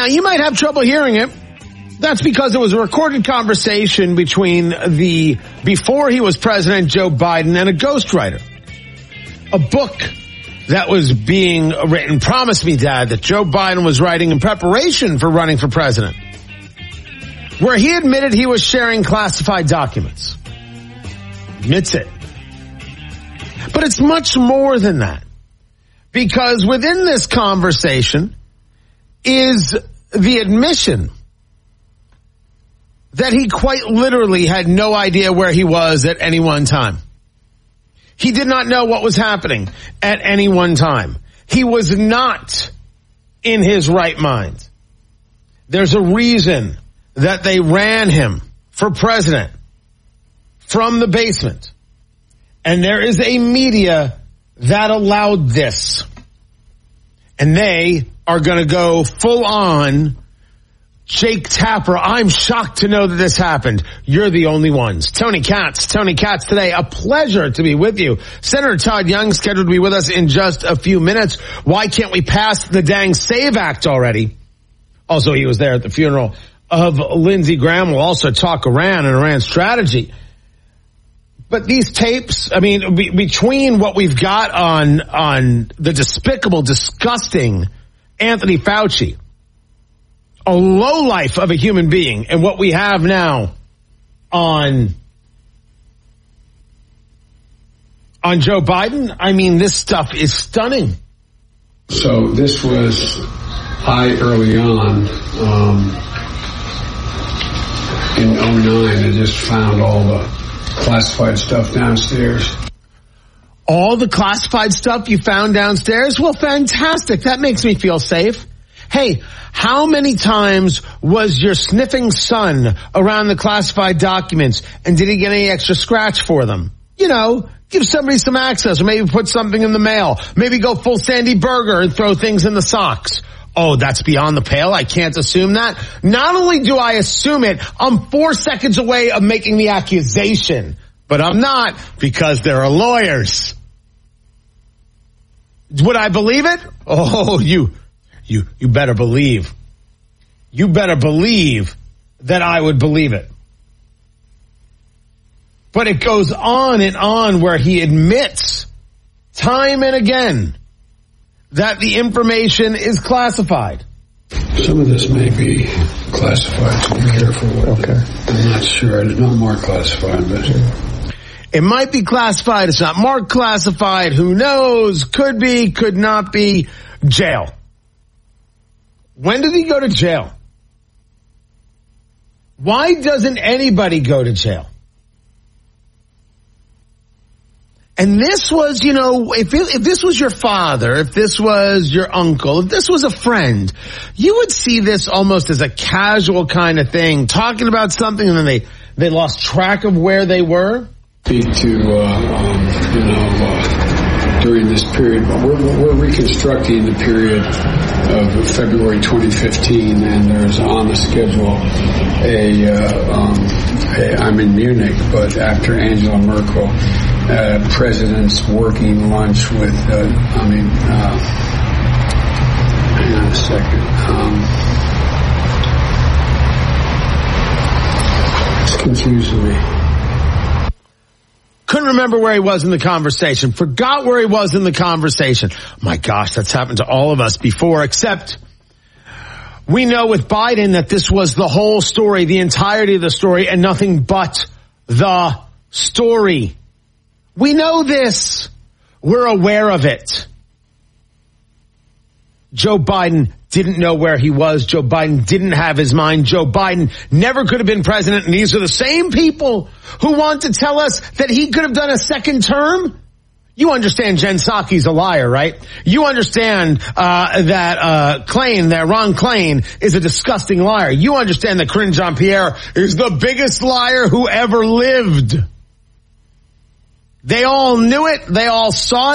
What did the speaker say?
Now, you might have trouble hearing it. That's because it was a recorded conversation between before he was president, Joe Biden, and a ghostwriter. A book that was being written, Promise Me, Dad, that Joe Biden was writing in preparation for running for president, where he admitted he was sharing classified documents. Admits it. But it's much more than that. Because within this conversation is the admission that he quite literally had no idea where he was at any one time. He did not know what was happening at any one time. He was not in his right mind. There's a reason that they ran him for president from the basement. And there is a media that allowed this. And they are going to go full on Jake Tapper. I'm shocked to know that this happened. You're the only ones. Tony Katz today. A pleasure to be with you. Senator Todd Young scheduled to be with us in just a few minutes. Why can't we pass the dang SAVE Act already? Also, he was there at the funeral of Lindsey Graham. We'll also talk Iran and Iran strategy. But these tapes, I mean, between what we've got on the despicable, disgusting Anthony Fauci, a lowlife of a human being, and what we have now on Joe Biden, I mean, this stuff is stunning. So this was early on in 2009. I just found all the classified stuff downstairs. All the classified stuff you found downstairs? Well, fantastic. That makes me feel safe. Hey, how many times was your sniffing son around the classified documents, and did he get any extra scratch for them? You know, give somebody some access, or maybe put something in the mail. Maybe go full Sandy Berger and throw things in the socks. Oh, that's beyond the pale. I can't assume that. Not only do I assume it, I'm 4 seconds away of making the accusation. But I'm not, because there are lawyers. Would I believe it? Oh, you better believe. You better believe that I would believe it. But it goes on and on where he admits time and again that the information is classified. Some of this may be classified, so be careful with it. I'm not sure. It's not marked classified, but it might be classified. It's not marked classified. Who knows? Could be, could not be. Jail. When did he go to jail? Why doesn't anybody go to jail? And this was, you know, if this was your father, if this was your uncle, if this was a friend, you would see this almost as a casual kind of thing, talking about something, and then they lost track of where they were. Speak to, during this period, we're reconstructing the period of February 2015, and there's on the schedule I'm in Munich, but after Angela Merkel, president's working lunch with, hang on a second. It's confusing me. Couldn't remember where he was in the conversation. Forgot where he was in the conversation. My gosh, that's happened to all of us before, except we know with Biden that this was the whole story, the entirety of the story, and nothing but the story. We know this. We're aware of it. Joe Biden didn't know where he was. Joe Biden didn't have his mind. Joe Biden never could have been president. And these are the same people who want to tell us that he could have done a second term. You understand Jen Psaki's a liar, right? You understand that Ron Klain is a disgusting liar. You understand that Karine Jean-Pierre is the biggest liar who ever lived. They all knew it. They all saw it.